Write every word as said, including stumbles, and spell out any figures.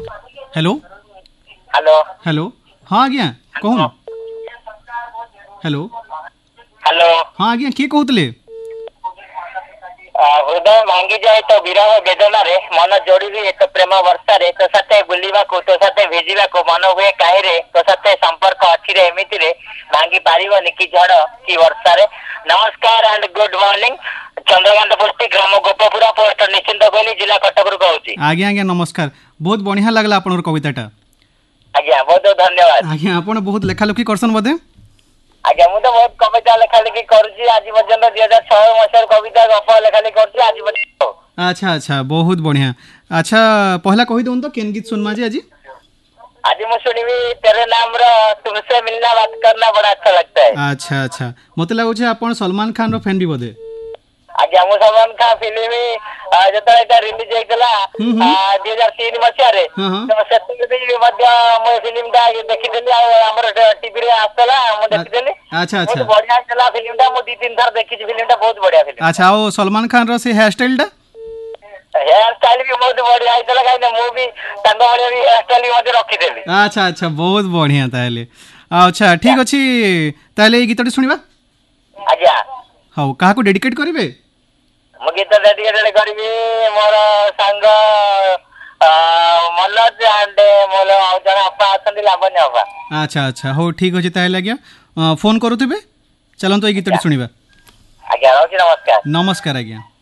Hello hello hello हाँ आज्ञा कहून hello hello हाँ आज्ञा किए कहते हृदय भांगी जाए तो विरह वेदना रे मन जोड़ी हुए तो प्रेम वर्षा रे तो साथे बुलिबा को तो साथे भेजिबा को मन हुए काहे रे तो साथे संपर्क अच्छी रे एमिति रे भांगी पारिबनी कि झड़ कि वर्षा रे। नमस्कार एंड गुड मॉर्निंग चंद्रकांत पुष्टि ग्राम गोपपुरा पोस्ट निश्चिंत कोइली जिला कटक रु कहूची। आज्ञा आज्ञा नमस्कार बहुत बढ़िया लगला आपन कविताटा। आज्ञा बहुत बहुत धन्यवाद। आज्ञा आपन बहुत लेखालेखी करसन बोधे। आज्ञा मु तो बहुत कविता लेखा लेखी करूची आज पर्यंत दुई हजार छह मसीह कविता गप लेखा लेखी करूची आज पर्यंत। अच्छा अच्छा बहुत बढ़िया। अच्छा पहला कहि दोन तो केन गीत सुनमा जी आज आज मैं सुनिबी तेरे नाम रो तुमसे मिलना बात करना बड़ा अच्छा लगता है। अच्छा अच्छा मते लागो छे आपन सलमान खान रो फैन भी बोधे। आज्ञा मु सलमान खान फिल्म जत एटा रिलीज होइतला दो हज़ार तीन मसीह रे तो सेते भी मध्य मु फिल्म ता देखितली आ हमर टीवी रे आस्तला मु देखितली। अच्छा अच्छा बहुत बढ़िया चला फिल्म ता मु दो तीन बार देखि फिल्म ता बहुत बढ़िया फिल्म। अच्छा ओ सलमान खान रो से हेयर स्टाइल ता हेयर स्टाइल भी बहुत बढ़िया आइतला काई मु भी तंग वाले भी हेयर स्टाइल मते रखि देली। अच्छा अच्छा बहुत बढ़िया ताले। अच्छा ठीक अछि ताले ए गीतटी सुनिबा। आज्ञा हाउ काहा को डेडिकेट करिवे। मु गीत डेडिकेट करबी मोर संग मनोज एंड मोर जन अपा आछन लावण्य अपा। अच्छा अच्छा हो ठीक अछि ताले आज्ञा फोन करूथिबे चलन तो ए गीतटी सुनिबा। आज्ञा नमस्कार। नमस्कार आज्ञा।